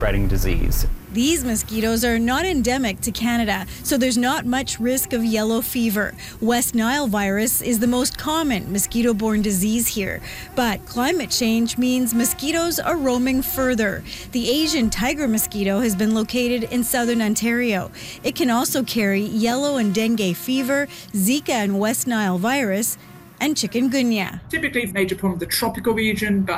spreading disease. These mosquitoes are not endemic to Canada, so there's not much risk of yellow fever. West Nile virus is the most common mosquito-borne disease here, but climate change means mosquitoes are roaming further. The Asian tiger mosquito has been located in southern Ontario. It can also carry yellow and dengue fever, Zika and West Nile virus, and chikungunya. Typically made up from the tropical region, but